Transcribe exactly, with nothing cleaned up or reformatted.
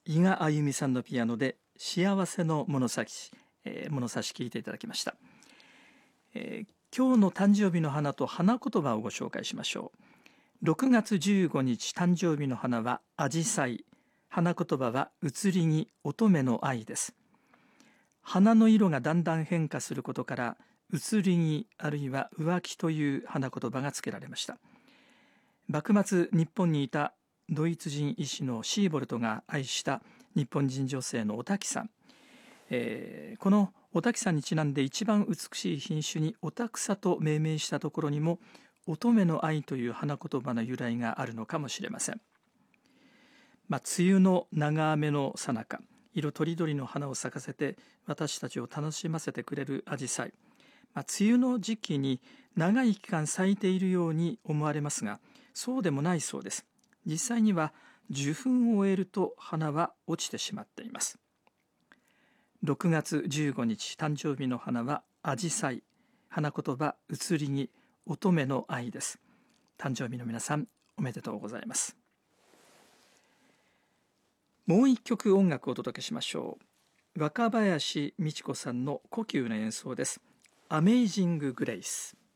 伊賀あゆみさんのピアノで幸せの物差し、えー、物差し聞いていただきました、えー、今日の誕生日の花と花言葉をご紹介しましょう。ろくがつじゅうごにち誕生日の花はアジサイ、花言葉は移りに乙女の愛です。花の色がだんだん変化することから移りにあるいは浮気という花言葉が付けられました。幕末日本にいたドイツ人医師のシーボルトが愛した日本人女性のお滝さん、えー、このお滝さんにちなんで一番美しい品種におたくさと命名したところにも乙女の愛という花言葉の由来があるのかもしれません。まあ、梅雨の長雨の最中、色とりどりの花を咲かせて私たちを楽しませてくれるアジサイ、まあ、梅雨の時期に長い期間咲いているように思われますが、そうでもないそうです。実際には受粉を終えると花は落ちてしまっています。ろくがつじゅうごにち誕生日の花はアジサイ、花言葉移りに乙女の愛です。誕生日の皆さんおめでとうございます。もう一曲音楽をお届けしましょう。若林美智子さんの故宮の演奏です。アメイジング・グレイス。